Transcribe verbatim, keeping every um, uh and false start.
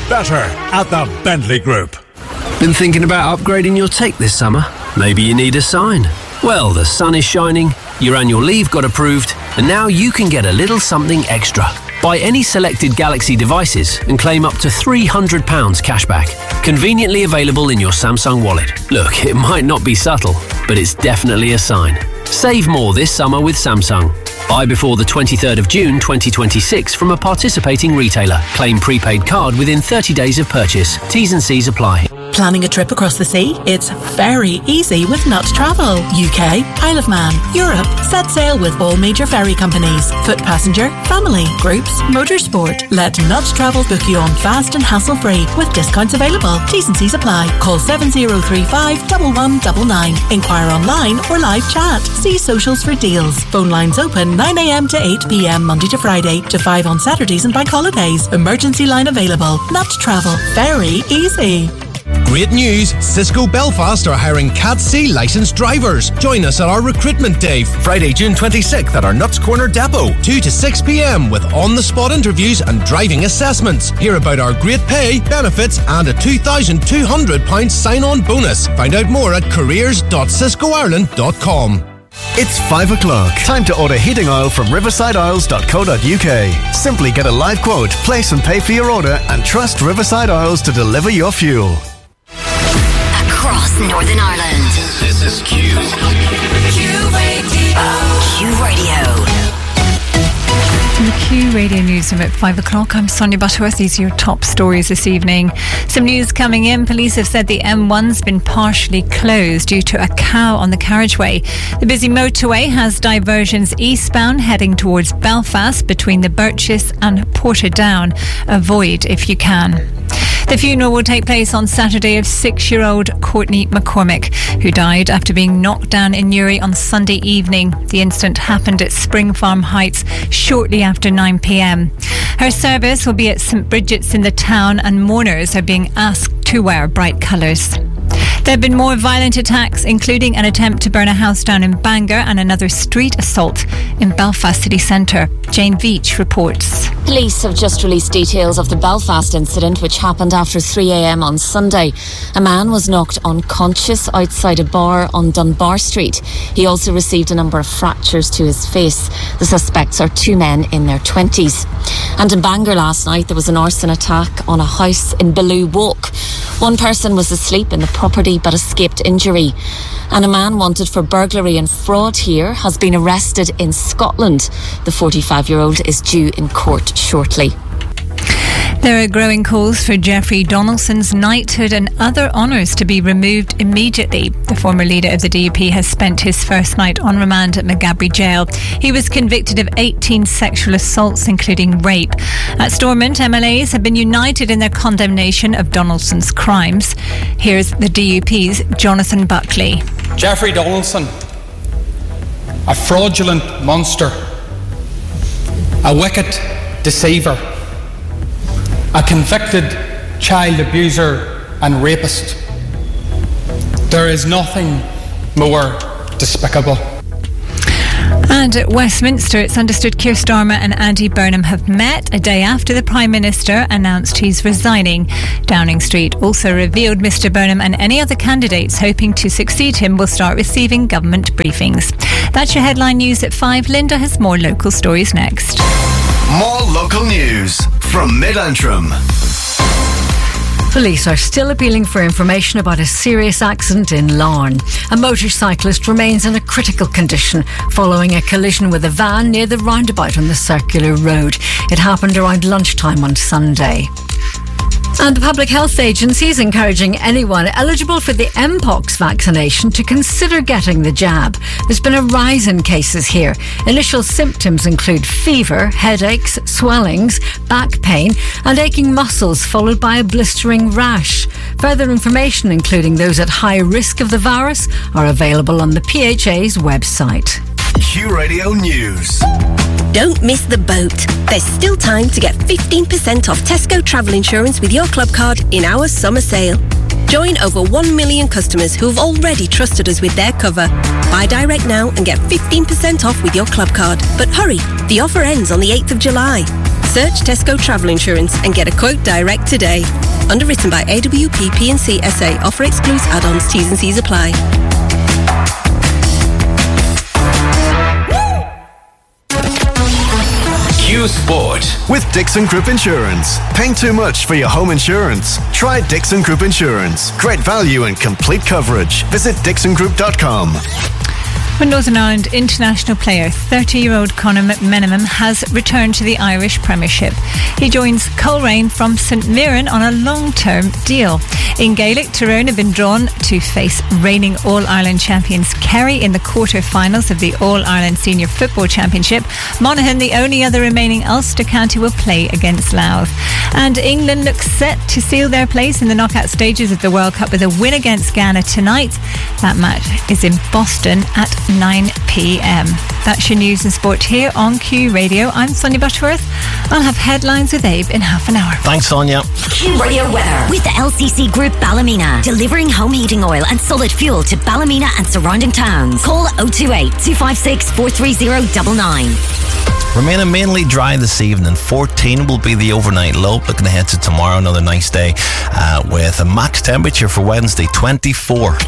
better at the Bentley Group. Been thinking about upgrading your take this summer? Maybe you need a sign. Well, the sun is shining, your annual leave got approved, and now you can get a little something extra. Buy any selected Galaxy devices and claim up to three hundred pounds cashback. Conveniently available in your Samsung wallet. Look, it might not be subtle, but it's definitely a sign. Save more this summer with Samsung. Buy before the twenty-third of June twenty twenty-six from a participating retailer. Claim prepaid card within thirty days of purchase. T's and C's apply. Planning a trip across the sea? It's very easy with Nut Travel. U K, Isle of Man, Europe. Set sail with all major ferry companies. Foot passenger, family, groups, motorsport. Let Nut Travel book you on fast and hassle-free with discounts available. T's and C's apply. Call seven zero three five, one one nine nine. Inquire online or live chat. See socials for deals. Phone lines open nine a m to eight p m Monday to Friday to five on Saturdays and bank holidays. Emergency line available. Nut Travel. Very easy. Great news! Cisco Belfast are hiring Cat C licensed drivers. Join us at our recruitment day, Friday, June twenty-sixth at our Nuts Corner depot, two to six p m with on-the-spot interviews and driving assessments. Hear about our great pay, benefits and a two thousand two hundred pounds sign-on bonus. Find out more at careers dot cisco ireland dot com. It's five o'clock. Time to order heating oil from riverside oils dot co dot u k. Simply get a live quote, place and pay for your order, and trust Riverside Oils to deliver your fuel. Across Northern Ireland. This is Q. Q Radio. Q Radio. In the Q Radio Newsroom at five o'clock, I'm Sonia Butterworth. These are your top stories this evening. Some news coming in. Police have said the M one's been partially closed due to a cow on the carriageway. The busy motorway has diversions eastbound heading towards Belfast between the Birches and Portadown. Avoid if you can. The funeral will take place on Saturday of six-year-old Courtney McCormick, who died after being knocked down in Newry on Sunday evening. The incident happened at Spring Farm Heights shortly after nine p m. Her service will be at St Bridget's in the town, and mourners are being asked to wear bright colours. There have been more violent attacks, including an attempt to burn a house down in Bangor and another street assault in Belfast city centre. Jane Veach reports. Police have just released details of the Belfast incident, which happened after three a m on Sunday. A man was knocked unconscious outside a bar on Dunbar Street. He also received a number of fractures to his face. The suspects are two men in their twenties. And in Bangor last night, there was an arson attack on a house in Bellew Walk. One person was asleep in the property but escaped injury. And a man wanted for burglary and fraud here has been arrested in Scotland. The forty-five-year-old is due in court shortly. There are growing calls for Jeffrey Donaldson's knighthood and other honours to be removed immediately. The former leader of the D U P has spent his first night on remand at Maghaberry Jail. He was convicted of eighteen sexual assaults, including rape. At Stormont, M L As have been united in their condemnation of Donaldson's crimes. Here's the D U P's Jonathan Buckley. Jeffrey Donaldson, a fraudulent monster, a wicked deceiver, a convicted child abuser and rapist. There is nothing more despicable. And at Westminster, it's understood Keir Starmer and Andy Burnham have met a day after the Prime Minister announced he's resigning. Downing Street also revealed Mr Burnham and any other candidates hoping to succeed him will start receiving government briefings. That's your headline news at five. Linda has more local stories next. More local news from Mid-Antrim. Police are still appealing for information about a serious accident in Larne. A motorcyclist remains in a critical condition following a collision with a van near the roundabout on the circular road. It happened around lunchtime on Sunday. And the Public Health Agency is encouraging anyone eligible for the Mpox vaccination to consider getting the jab. There's been a rise in cases here. Initial symptoms include fever, headaches, swellings, back pain and aching muscles, followed by a blistering rash. Further information, including those at high risk of the virus, are available on the P H A's website. Q Radio News. Don't miss the boat. There's still time to get fifteen percent off Tesco travel insurance with your club card in our summer sale. Join over one million customers who have already trusted us with their cover. Buy direct now and get fifteen percent off with your club card. But hurry, the offer ends on the eighth of July. Search Tesco Travel Insurance and get a quote direct today. Underwritten by A W P P and C S A. Offer excludes add-ons. T's and C's apply. Q Sport with Dixon Group Insurance. Paying too much for your home insurance? Try Dixon Group Insurance. Great value and complete coverage. Visit dixon group dot com. When Northern Ireland international player thirty-year-old Conor McMenamin has returned to the Irish Premiership. He joins Coleraine from St Mirren on a long-term deal. In Gaelic, Tyrone have been drawn to face reigning All-Ireland champions Kerry in the quarter-finals of the All-Ireland Senior Football Championship. Monaghan, the only other remaining Ulster county, will play against Louth. And England looks set to seal their place in the knockout stages of the World Cup with a win against Ghana tonight. That match is in Boston at nine p.m. That's your news and sport here on Q Radio. I'm Sonia Butterworth. I'll have headlines with Abe in half an hour. Thanks, Sonia. Q Radio weather with the L C C Group Ballymena, delivering home heating oil and solid fuel to Ballymena and surrounding towns. Call oh two eight, two five six, four three oh nine nine. Remaining mainly dry this evening. fourteen will be the overnight low. Looking ahead to tomorrow, another nice day uh, with a max temperature for Wednesday, twenty-four.